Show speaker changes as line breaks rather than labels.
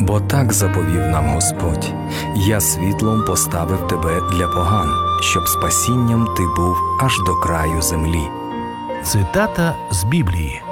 Бо так заповів нам Господь: «Я світлом поставив тебе для поган, щоб спасінням ти був аж до краю землі».
Цитата з Біблії.